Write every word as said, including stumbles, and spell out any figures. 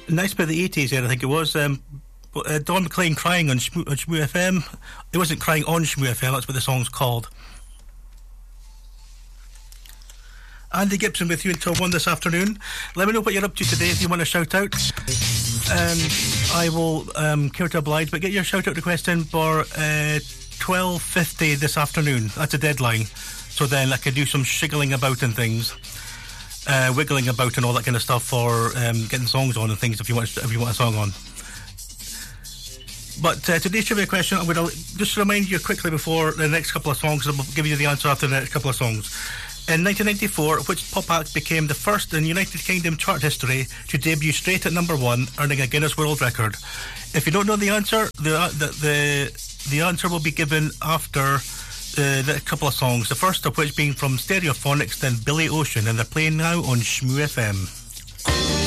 Nice bit of the eighties there, I think it was. Um, uh, Don McLean crying on Shmoo, on Shmoo F M. He wasn't crying on Shmoo F M, that's what the song's called. Andy Gibson with you until one this afternoon. Let me know what you're up to today if you want to shout out. And I will um, care to oblige, but get your shout out request in for uh, twelve fifty this afternoon. That's a deadline. So then I can do some shiggling about and things. Uh, wiggling about and all that kind of stuff for um, getting songs on and things if you want if you want a song on. But uh, today's trivia question, I'm going to just remind you quickly before the next couple of songs, and I'll give you the answer after the next couple of songs. In nineteen ninety-four, which pop act became the first in United Kingdom chart history to debut straight at number one, earning a Guinness World Record? If you don't know the answer, the the the, the answer will be given after uh, the couple of songs. The first of which being from Stereophonics, then Billy Ocean, and they're playing now on Shmoo F M.